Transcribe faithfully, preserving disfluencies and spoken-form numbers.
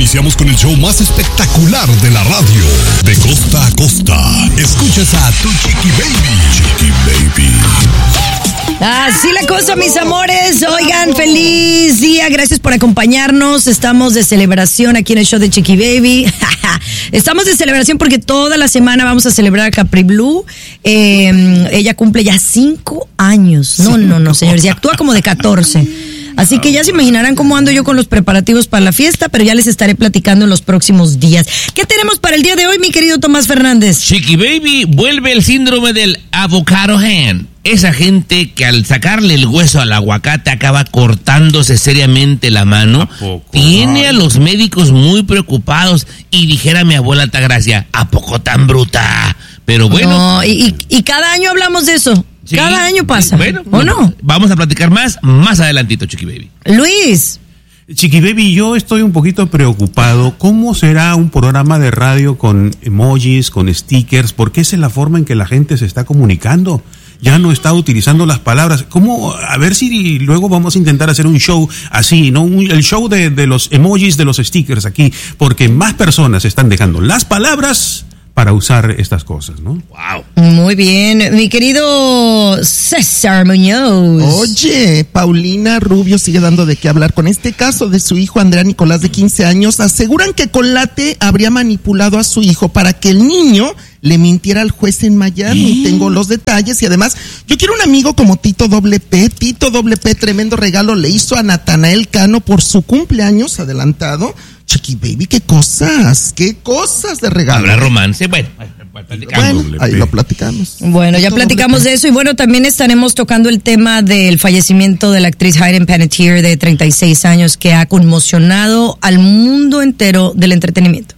Iniciamos con el show más espectacular de la radio. De costa a costa. Escuchas a tu Chiqui Baby. Chiqui Baby. Así la cosa, mis amores. Oigan, feliz día. Gracias por acompañarnos. Estamos de celebración aquí en el show de Chiqui Baby. Estamos de celebración porque toda la semana vamos a celebrar a Capri Blue. Eh, ella cumple ya cinco años. No, no, no, señores. Y actúa como de catorce. Así que ya se imaginarán cómo ando yo con los preparativos para la fiesta, pero ya les estaré platicando en los próximos días. ¿Qué tenemos para el día de hoy, mi querido Tomás Fernández? Chiqui Baby, vuelve el síndrome del avocado hand. Esa gente que al sacarle el hueso al aguacate acaba cortándose seriamente la mano. Tiene a los médicos muy preocupados. Y dijera mi abuela Altagracia, ¿a poco tan bruta? Pero bueno. No, y, y, y cada año hablamos de eso. Sí, cada año pasa, bueno, ¿o no? Vamos a platicar más, más adelantito, Chiqui Baby. Luis. Chiqui Baby, yo estoy un poquito preocupado. ¿Cómo será un programa de radio con emojis, con stickers? Porque esa es la forma en que la gente se está comunicando. Ya no está utilizando las palabras. ¿Cómo? A ver si luego vamos a intentar hacer un show así, ¿no? Un, el show de, de los emojis, de los stickers aquí. Porque más personas están dejando las palabras para usar estas cosas, ¿no? Wow. Muy bien, mi querido César Muñoz. Oye, Paulina Rubio sigue dando de qué hablar con este caso de su hijo Andrea Nicolás de quince años. Aseguran que Colate habría manipulado a su hijo para que el niño le mintiera al juez en Miami. ¿Eh? Tengo los detalles y además yo quiero un amigo como Tito Doble P. Tito Doble P, tremendo regalo le hizo a Natanael Cano por su cumpleaños adelantado. Chiqui Baby, qué cosas, qué cosas de regalo. ¿Habrá romance? Bueno, bueno ahí lo platicamos. Bueno, ya platicamos de eso y bueno, también estaremos tocando el tema del fallecimiento de la actriz Hayden Panettiere de treinta y seis años que ha conmocionado al mundo entero del entretenimiento.